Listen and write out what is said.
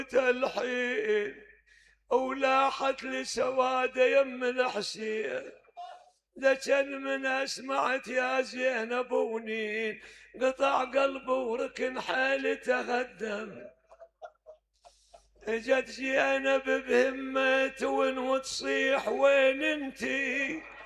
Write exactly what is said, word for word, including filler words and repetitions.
الحين ولاحت لي سوادة يم الحسين، لكن من سمعت يا زينب ونين قطع قلبه وركن حالي تهدم. اجت زينب بهمة وتصيح وين انتي